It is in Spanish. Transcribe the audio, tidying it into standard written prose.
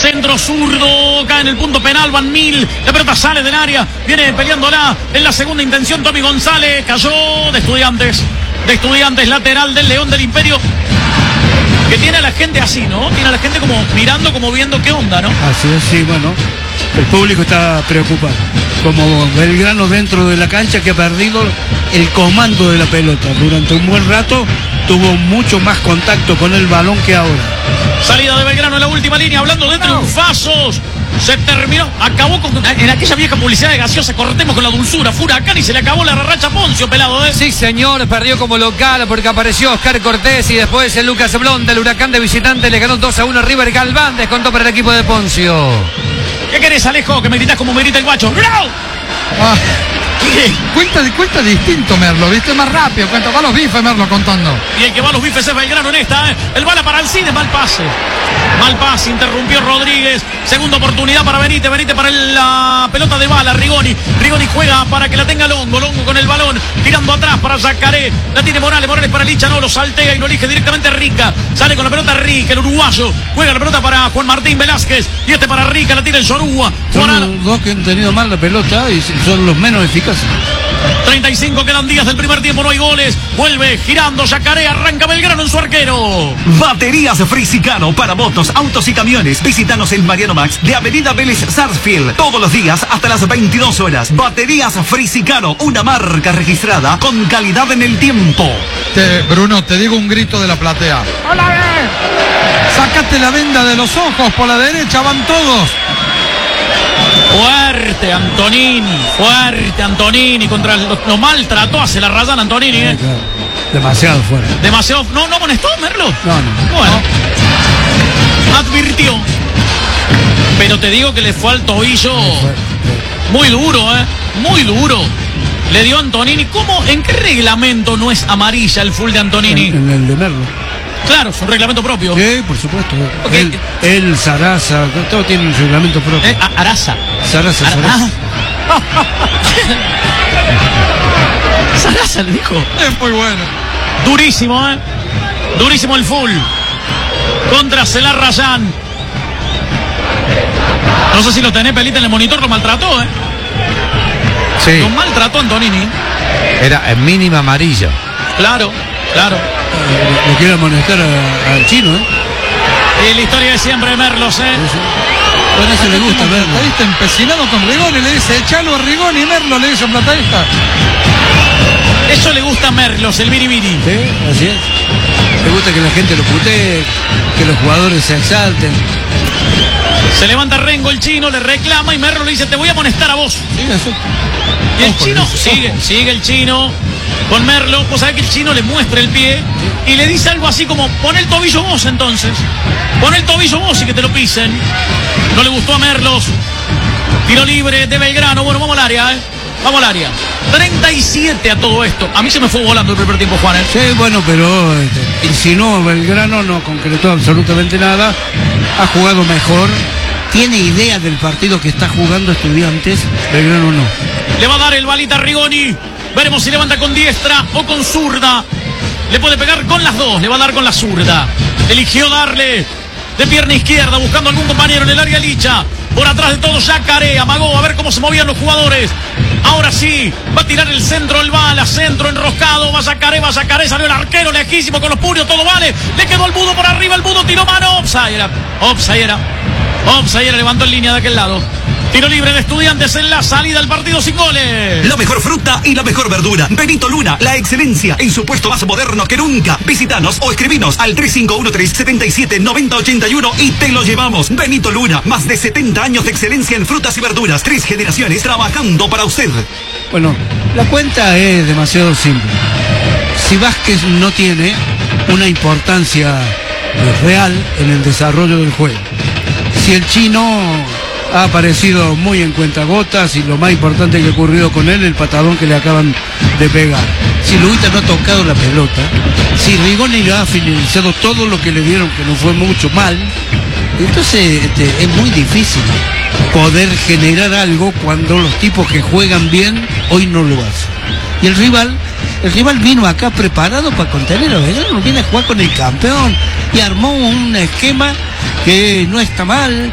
Centro zurdo, cae en el punto penal Van Mil. La pelota sale del área, viene peleándola en la segunda intención Tommy González. Cayó de Estudiantes, lateral del León del Imperio. Que tiene a la gente así, ¿no? Tiene a la gente como mirando, como viendo qué onda, ¿no? Así es, sí, bueno. El público está preocupado. Como Belgrano dentro de la cancha que ha perdido el comando de la pelota. Durante un buen rato tuvo mucho más contacto con el balón que ahora. Salida de Belgrano en la última línea, hablando de triunfazos. Se terminó, acabó en aquella vieja publicidad de gaseosa, cortemos con la dulzura, Furacán, y se le acabó la racha Poncio, pelado, ¿eh? Sí, señor, perdió como local porque apareció Oscar Cortés y después el Lucas Blonda, el Huracán de visitante, le ganó 2-1 a River. Galván descontó para el equipo de Poncio. ¿Qué querés, Alejo? Que me gritas como me grita el guacho. ¡No! Ah. Cuenta distinto Merlo, viste, más rápido, va los bifes Merlo contando. Y el que va a los bifes es Belgrano en esta, ¿eh? El bala para Alcides, mal pase, interrumpió Rodríguez. Segunda oportunidad para Benítez para la pelota de bala, Rigoni juega para que la tenga Longo con el balón, tirando atrás para Yacaré, la tiene Morales para Licha, no, lo saltea y lo elige directamente Rica, sale con la pelota Rica, el uruguayo, juega la pelota para Juan Martín Velázquez, y para Rica, la tira el Yorúa. Son los dos que han tenido mal la pelota y son los menos eficaces. 35 quedan días del primer tiempo, no hay goles. Vuelve girando Yacaré, arranca Belgrano en su arquero. Baterías Frisicano para motos, autos y camiones. Visítanos en Mariano Max de Avenida Vélez Sarsfield. Todos los días hasta las 22 horas. Baterías Frisicano, una marca registrada con calidad en el tiempo. Bruno, te digo un grito de la platea. ¡Hola! Sácate la venda de los ojos, por la derecha van todos. Fuerte Antonini contra lo maltrató, hace la rayada Antonini, ¿eh? Claro. Demasiado fuerte. ¿No amonestó, Merlo? No. Bueno, advirtió. Pero te digo que le fue al tobillo muy duro, muy duro. Le dio a Antonini. ¿Cómo? ¿En qué reglamento no es amarilla el full de Antonini? En el de Merlo. Claro, es un reglamento propio. Sí, por supuesto. Okay. Él, Sarasa, todos tienen un reglamento propio. Sarasa. Sarasa le dijo. Es muy bueno. Durísimo, Durísimo el full. Contra Celar Rayán. No sé si lo tenés, Pelita, en el monitor, lo maltrató, Sí. Lo maltrató Antonini. Era en mínima amarilla. Claro. Le quiere amonestar al chino, Y la historia de siempre de Merlos, Sí. Bueno, eso le gusta, Merlo. Plateísta empecinado con Rigoni, le dice, echalo a Rigoni, y Merlo le dice plateísta. Eso le gusta a Merlos, el biribiri. Sí, así es. Le gusta que la gente lo putee, que los jugadores se exalten. Se levanta Rengo, el chino, le reclama y Merlo le dice, te voy a amonestar a vos. Sí, eso. Y el chino sigue el chino con Merlo. Vos sabés que el chino le muestra el pie y le dice algo así como, pon el tobillo vos entonces. Pon el tobillo vos y que te lo pisen. No le gustó a Merlos. Tiro libre de Belgrano. Bueno, vamos al área, Vamos al área. 37 a todo esto. A mí se me fue volando el primer tiempo, Juan, Sí, bueno, pero insinuó Belgrano, no concretó absolutamente nada. Ha jugado mejor. ¿Tiene idea del partido que está jugando Estudiantes? Belgrano no. Le va a dar el balita a Rigoni. Veremos si levanta con diestra o con zurda. Le puede pegar con las dos. Le va a dar con la zurda. Eligió darle de pierna izquierda, buscando algún compañero en el área Licha. Por atrás de todo Yacaré, amagó a ver cómo se movían los jugadores. Ahora sí, va a tirar el centro, el bala, centro enroscado, va Yacaré, salió el arquero lejísimo con los puños, todo vale. Le quedó el Budo por arriba, el Budo tiró mano, offside era, levantó en línea de aquel lado. Tiro libre de Estudiantes en la salida del partido sin goles. La mejor fruta y la mejor verdura. Benito Luna, la excelencia en su puesto más moderno que nunca. Visítanos o escribinos al 3513-779081 y te lo llevamos. Benito Luna, más de 70 años de excelencia en frutas y verduras. 3 generaciones trabajando para usted. Bueno, la cuenta es demasiado simple. Si Vázquez no tiene una importancia real en el desarrollo del juego, si el chino ha aparecido muy en cuentagotas y lo más importante que ha ocurrido con él, el patadón que le acaban de pegar. Si Luita no ha tocado la pelota, si Rigoni le ha finalizado todo lo que le dieron, que no fue mucho mal, entonces es muy difícil poder generar algo cuando los tipos que juegan bien hoy no lo hacen. Y el rival vino acá preparado para contener a Belgrano, viene a jugar con el campeón y armó un esquema que no está mal,